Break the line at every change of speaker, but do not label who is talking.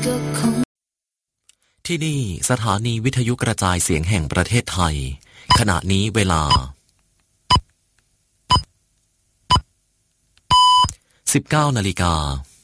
ที่นี่สถานีวิทยุกระจายเสียงแห่งประเทศไทยขณะนี้เวลา 19:00 น